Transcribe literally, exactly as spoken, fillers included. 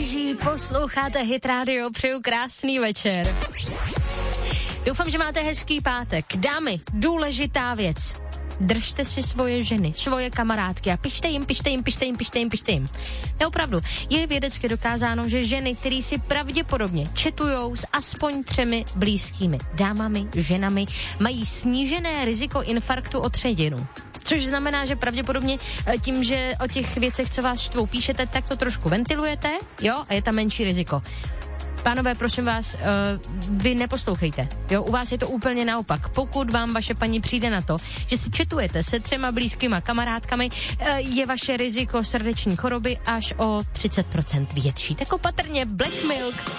Jiří, posloucháte Hit Radio, přeju krásný večer. Doufám, že máte hezký pátek. Dámy, důležitá věc. Držte si svoje ženy, svoje kamarádky a pište jim, pište jim, pište jim, pište jim, pište jim. Neopravdu, je vědecky dokázáno, že ženy, které si pravděpodobně četujou s aspoň třemi blízkými dámami, ženami, mají snížené riziko infarktu o třetinu. Což znamená, že pravděpodobně tím, že o těch věcech, co vás štvou, píšete, tak to trošku ventilujete, jo, a je tam menší riziko. Pánové, prosím vás, uh, vy neposlouchejte, jo, u vás je to úplně naopak. Pokud vám vaše paní přijde na to, že si četujete se třema blízkýma kamarádkami, uh, je vaše riziko srdeční choroby až o třicet procent větší. Tak opatrně, Black Milk.